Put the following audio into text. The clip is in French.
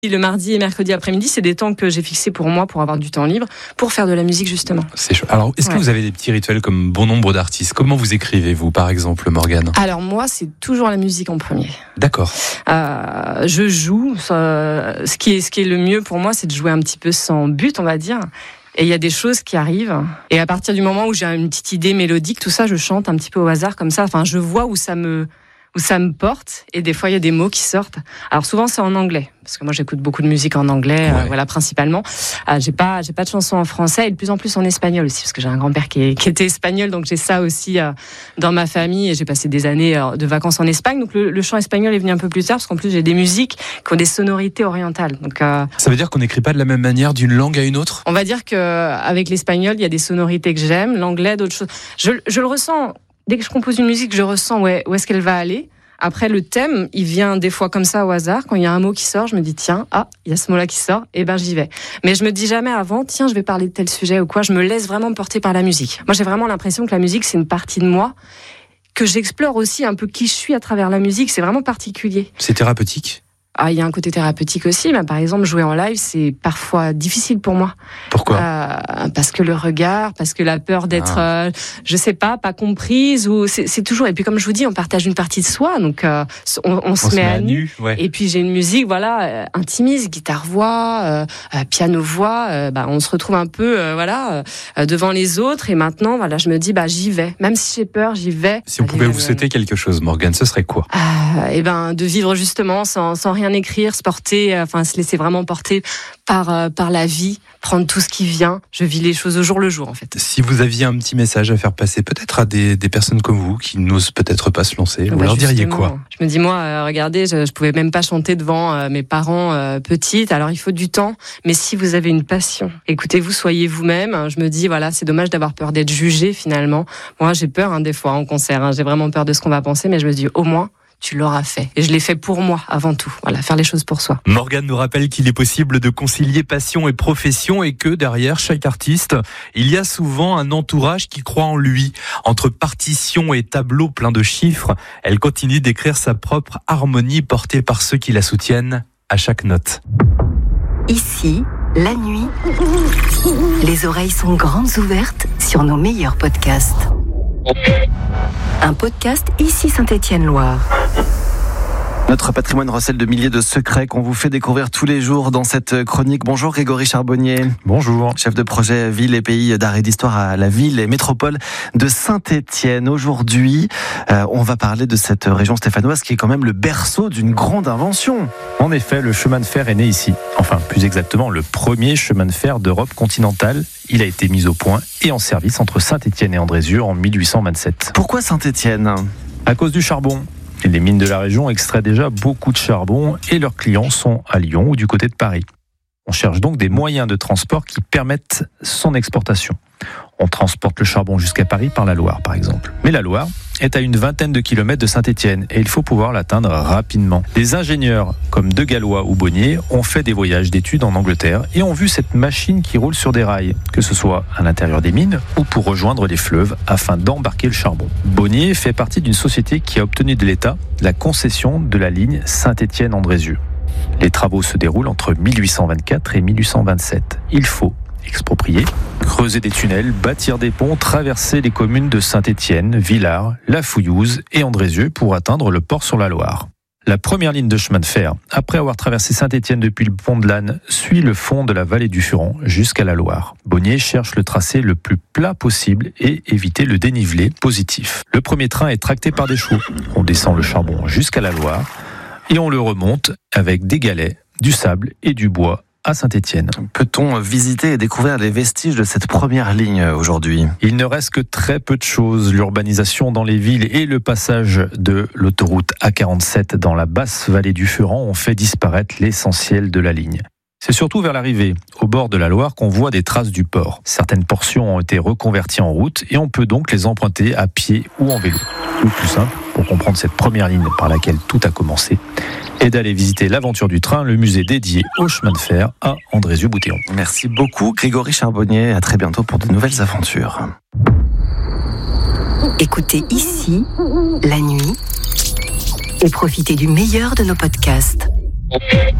Le mardi et mercredi après-midi, c'est des temps que j'ai fixés pour moi, pour avoir du temps libre, pour faire de la musique justement. C'est chaud. Alors, est-ce que vous avez des petits rituels comme bon nombre d'artistes ? Comment vous écrivez, vous, par exemple, Morgane ? Alors moi, c'est toujours la musique en premier. D'accord. Je joue. Ce qui est le mieux pour moi, c'est de jouer un petit peu sans but, on va dire. Et il y a des choses qui arrivent. Et à partir du moment où j'ai une petite idée mélodique, tout ça, je chante un petit peu au hasard comme ça. Enfin, je vois où ça me porte, et des fois il y a des mots qui sortent. Alors souvent c'est en anglais, parce que moi j'écoute beaucoup de musique en anglais, voilà, principalement. J'ai pas de chansons en français, et de plus en plus en espagnol aussi, parce que j'ai un grand-père qui était espagnol, donc j'ai ça aussi dans ma famille, et j'ai passé des années de vacances en Espagne, donc le chant espagnol est venu un peu plus tard, parce qu'en plus j'ai des musiques qui ont des sonorités orientales. Donc ça veut dire qu'on n'écrit pas de la même manière d'une langue à une autre ? On va dire que avec l'espagnol il y a des sonorités que j'aime, l'anglais d'autres choses. Je le ressens. Dès que je compose une musique, je ressens où est-ce qu'elle va aller. Après, le thème, il vient des fois comme ça au hasard. Quand il y a un mot qui sort, je me dis, tiens, il y a ce mot-là qui sort, et ben j'y vais. Mais je me dis jamais avant, tiens, je vais parler de tel sujet ou quoi. Je me laisse vraiment porter par la musique. Moi, j'ai vraiment l'impression que la musique, c'est une partie de moi, que j'explore aussi un peu qui je suis à travers la musique. C'est vraiment particulier. C'est thérapeutique ? Il y a un côté thérapeutique aussi, mais par exemple, jouer en live, c'est parfois difficile pour moi. Pourquoi ? Parce que le regard, parce que la peur d'être, je sais pas comprise, ou c'est toujours. Et puis comme je vous dis, on partage une partie de soi, donc on se met à nu. Ouais. Et puis j'ai une musique, voilà, intimiste, guitare-voix, piano-voix. On se retrouve un peu, devant les autres. Et maintenant, voilà, je me dis, j'y vais. Même si j'ai peur, j'y vais. Si on pouvait vous souhaiter quelque chose, Morgane, ce serait quoi ? De vivre justement sans rien écrire, se laisser vraiment porter par la vie, prendre tout ce qui vient. Je vis les choses au jour le jour, en fait. Si vous aviez un petit message à faire passer peut-être à des personnes comme vous qui n'osent peut-être pas se lancer, vous leur diriez quoi ? Je me dis, moi, regardez, je pouvais même pas chanter devant mes parents petites, alors il faut du temps. Mais si vous avez une passion, écoutez-vous, soyez vous-même. Je me dis, voilà, c'est dommage d'avoir peur d'être jugé finalement. Moi, j'ai peur des fois en concert, j'ai vraiment peur de ce qu'on va penser, mais je me dis, au moins, tu l'auras fait. Et je l'ai fait pour moi, avant tout. Voilà, faire les choses pour soi. Morgane nous rappelle qu'il est possible de concilier passion et profession, et que derrière chaque artiste, il y a souvent un entourage qui croit en lui. Entre partitions et tableaux pleins de chiffres, elle continue d'écrire sa propre harmonie portée par ceux qui la soutiennent à chaque note. Ici, la nuit, les oreilles sont grandes ouvertes sur nos meilleurs podcasts. Un podcast Ici Saint-Étienne-Loire. Notre patrimoine recèle de milliers de secrets qu'on vous fait découvrir tous les jours dans cette chronique. Bonjour Grégory Charbonnier. Bonjour. Chef de projet Ville et Pays d'Art et d'Histoire à la ville et métropole de Saint-Étienne. Aujourd'hui, on va parler de cette région stéphanoise qui est quand même le berceau d'une grande invention. En effet, le chemin de fer est né ici. Enfin, plus exactement, le premier chemin de fer d'Europe continentale. Il a été mis au point et en service entre Saint-Étienne et Andrézieux en 1827. Pourquoi Saint-Étienne ? À cause du charbon. Les mines de la région extraient déjà beaucoup de charbon et leurs clients sont à Lyon ou du côté de Paris. On cherche donc des moyens de transport qui permettent son exportation. On transporte le charbon jusqu'à Paris par la Loire, par exemple. Mais la Loire est à une vingtaine de kilomètres de Saint-Étienne et il faut pouvoir l'atteindre rapidement. Des ingénieurs comme De Gallois ou Bonnier ont fait des voyages d'études en Angleterre et ont vu cette machine qui roule sur des rails, que ce soit à l'intérieur des mines ou pour rejoindre les fleuves afin d'embarquer le charbon. Bonnier fait partie d'une société qui a obtenu de l'État la concession de la ligne Saint-Étienne-Andrézieux. Les travaux se déroulent entre 1824 et 1827. Il faut exproprier, creuser des tunnels, bâtir des ponts, traverser les communes de Saint-Étienne, Villars, La Fouillouse et Andrézieux pour atteindre le port sur la Loire. La première ligne de chemin de fer, après avoir traversé Saint-Étienne depuis le pont de l'Âne, suit le fond de la vallée du Furon jusqu'à la Loire. Bonnier cherche le tracé le plus plat possible et éviter le dénivelé positif. Le premier train est tracté par des chevaux. On descend le charbon jusqu'à la Loire et on le remonte avec des galets, du sable et du bois à Saint-Étienne. Peut-on visiter et découvrir les vestiges de cette première ligne aujourd'hui ? Il ne reste que très peu de choses. L'urbanisation dans les villes et le passage de l'autoroute A47 dans la basse vallée du Furon ont fait disparaître l'essentiel de la ligne. C'est surtout vers l'arrivée, au bord de la Loire, qu'on voit des traces du port. Certaines portions ont été reconverties en route et on peut donc les emprunter à pied ou en vélo. Le plus simple, pour comprendre cette première ligne par laquelle tout a commencé, est d'aller visiter l'aventure du train, le musée dédié au chemin de fer à Andrézieux-Bouthéon. Merci beaucoup Grégory Charbonnier, à très bientôt pour de nouvelles aventures. Écoutez Ici, la nuit, et profitez du meilleur de nos podcasts.